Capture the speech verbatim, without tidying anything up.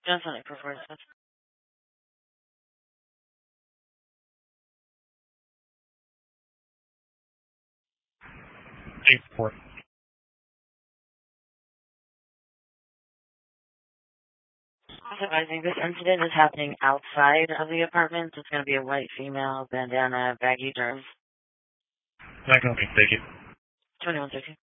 Definitely prefers it. eight four. Also, I think this incident is happening outside of the apartment. It's going to be a white female, bandana, baggy dress. Not going to be, thank you. twenty-one thirteen.